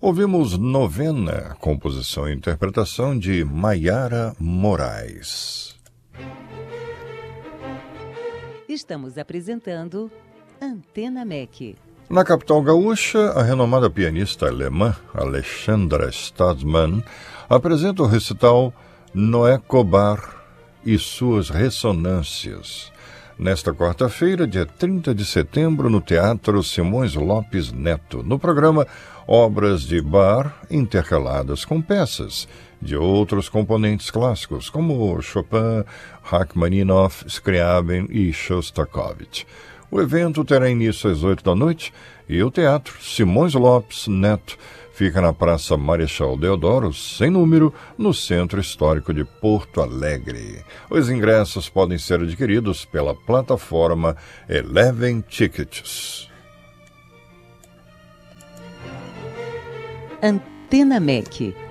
Ouvimos Novena, composição e interpretação de Maiara Moraes. Estamos apresentando Antena MEC. Na capital gaúcha, a renomada pianista alemã Alexandra Stadtmann apresenta o recital Noé Kobar e suas ressonâncias, nesta quarta-feira, dia 30 de setembro, no Teatro Simões Lopes Neto, no programa Obras de Bach intercaladas com peças de outros componentes clássicos, como Chopin, Rachmaninoff, Scriabin e Shostakovich. O evento terá início às 8 da noite e o Teatro Simões Lopes Neto fica na Praça Marechal Deodoro, sem número, no Centro Histórico de Porto Alegre. Os ingressos podem ser adquiridos pela plataforma Eleven Tickets. Antena MEC.